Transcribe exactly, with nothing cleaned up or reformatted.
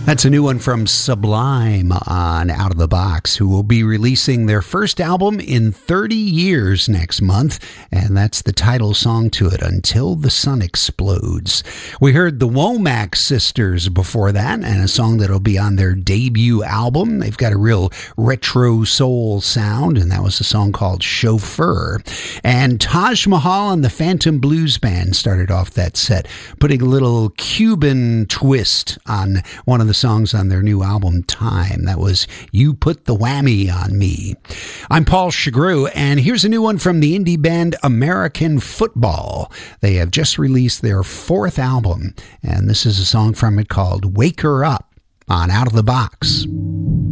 That's a new one from Sublime on Out of the Box, who will be releasing their first album in thirty years next month, and that's the title song to it, Until the Sun Explodes. We heard the Womack Sisters before that, and a song that'll be on their debut album. They've got a real retro soul sound, and that was a song called Chauffeur. And Taj Mahal and the Phantom Blues Band started off that set, putting a little Cuban twist on one of the songs on their new album, Time. That was You Put the Whammy on Me. I'm Paul Chagru, and here's a new one from the indie band American Football. They have just released their fourth album, and this is a song from it called Wake Her Up on Out of the Box.